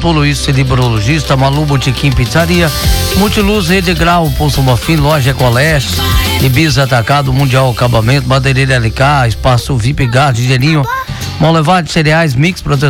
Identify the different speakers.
Speaker 1: Doutor Luiz, celibrologista, Malu Botequim Pizzaria, Multiluz, Rede Grau, Poço Bofim, Loja Ecoleste, Ibiza Atacado, Mundial Acabamento, Madeireira LK, Espaço VIP Gás, Gelinho, Mão Levada de Cereais, Mix Proteção